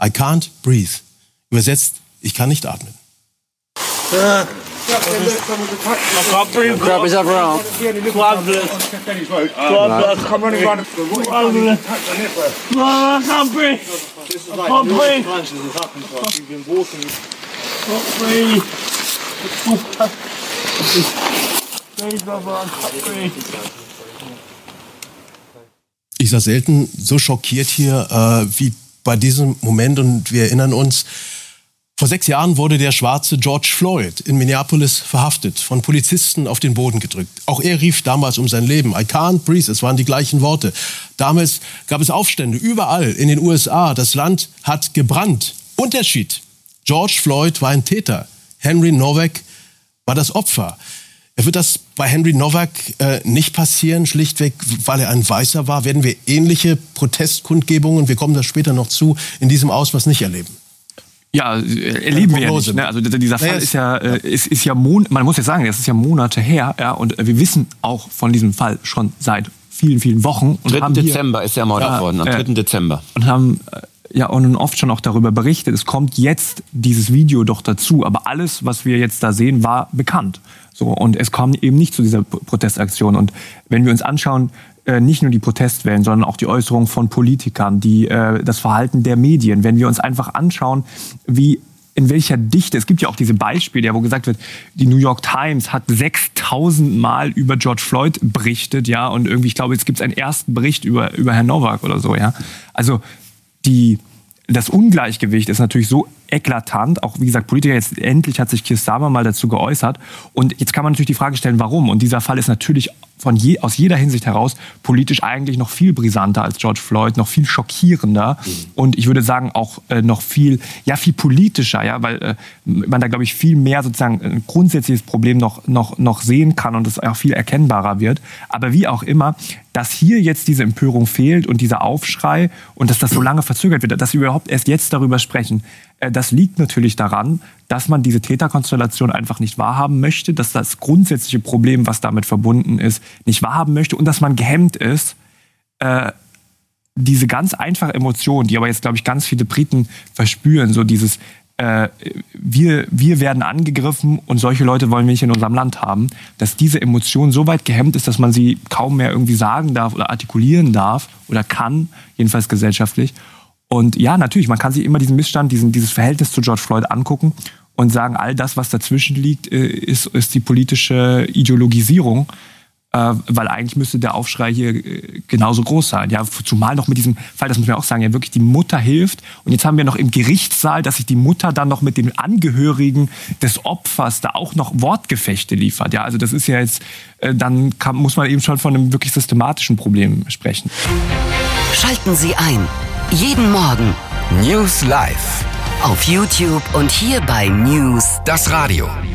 I can't breathe. Übersetzt, ich kann nicht atmen. Grab his upper arm. Come running around. I can't breathe. Can't breathe. Ich saß selten so schockiert hier wie bei diesem Moment und wir erinnern uns, vor 6 Jahren wurde der schwarze George Floyd in Minneapolis verhaftet, von Polizisten auf den Boden gedrückt. Auch er rief damals um sein Leben. I can't breathe, es waren die gleichen Worte. Damals gab es Aufstände überall in den USA. Das Land hat gebrannt. Unterschied: George Floyd war ein Täter. Henry Nowak war das Opfer. Wird das bei Henry Nowak nicht passieren, schlichtweg, weil er ein Weißer war? Werden wir ähnliche Protestkundgebungen, wir kommen da später noch zu, in diesem Ausmaß nicht erleben? Ja, erleben wir ja nicht. Ne? Also dieser Fall ist ja, man muss ja sagen, das ist ja Monate her, ja, und wir wissen auch von diesem Fall schon seit vielen, vielen Wochen. Und 3. Dezember ist er ermordet worden, am 3. Dezember. Und haben und oft schon auch darüber berichtet. Es kommt jetzt dieses Video doch dazu, aber alles, was wir jetzt da sehen, war bekannt. So, und es kam eben nicht zu dieser Protestaktion. Und wenn wir uns anschauen, nicht nur die Protestwellen, sondern auch die Äußerungen von Politikern, das Verhalten der Medien, wenn wir uns einfach anschauen, in welcher Dichte, es gibt ja auch diese Beispiele, wo gesagt wird, die New York Times hat 6.000 Mal über George Floyd berichtet, ja, und irgendwie, ich glaube, jetzt gibt es einen ersten Bericht über Herrn Nowak oder so, ja. Also das Ungleichgewicht ist natürlich so eklatant. Auch, wie gesagt, Politiker, jetzt endlich hat sich Keir Starmer mal dazu geäußert. Und jetzt kann man natürlich die Frage stellen, warum? Und dieser Fall ist natürlich aus jeder Hinsicht heraus politisch eigentlich noch viel brisanter als George Floyd, noch viel schockierender. Und ich würde sagen, auch noch viel politischer, ja, weil man da, glaube ich, viel mehr sozusagen ein grundsätzliches Problem noch sehen kann und es auch viel erkennbarer wird. Aber wie auch immer, dass hier jetzt diese Empörung fehlt und dieser Aufschrei und dass das so lange verzögert wird, dass wir überhaupt erst jetzt darüber sprechen, das liegt natürlich daran, dass man diese Täterkonstellation einfach nicht wahrhaben möchte, dass das grundsätzliche Problem, was damit verbunden ist, nicht wahrhaben möchte und dass man gehemmt ist, diese ganz einfache Emotion, die aber jetzt, glaube ich, ganz viele Briten verspüren, so dieses wir werden angegriffen und solche Leute wollen wir nicht in unserem Land haben, dass diese Emotion so weit gehemmt ist, dass man sie kaum mehr irgendwie sagen darf oder artikulieren darf oder kann, jedenfalls gesellschaftlich. Und ja, natürlich, man kann sich immer diesen Missstand, dieses Verhältnis zu George Floyd angucken und sagen, all das, was dazwischen liegt, ist die politische Ideologisierung, weil eigentlich müsste der Aufschrei hier genauso groß sein. Ja, zumal noch mit diesem Fall, das muss man auch sagen, ja wirklich die Mutter hilft. Und jetzt haben wir noch im Gerichtssaal, dass sich die Mutter dann noch mit den Angehörigen des Opfers da auch noch Wortgefechte liefert. Ja, also das ist ja jetzt, muss man eben schon von einem wirklich systematischen Problem sprechen. Schalten Sie ein. Jeden Morgen News Live auf YouTube und hier bei News das Radio.